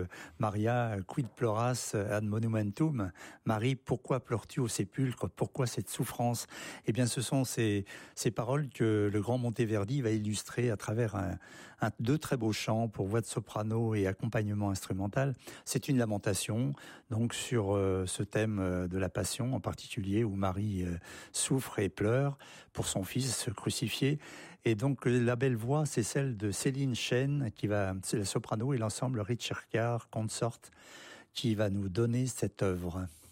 Maria, quid ploras ad monumentum? Marie, pourquoi pleures-tu au sépulcre? Pourquoi cette souffrance? Eh bien, ce sont ces paroles que le grand Monteverdi va illustrer à travers deux très beaux chants pour voix de soprano et accompagnement instrumental. C'est une lamentation, donc sur ce thème de la passion en particulier, où Marie souffre et pleure pour son fils crucifié. Et donc la belle voix, c'est celle de Céline Chen, c'est le soprano, et l'ensemble Ricercar Consort qui va nous donner cette œuvre.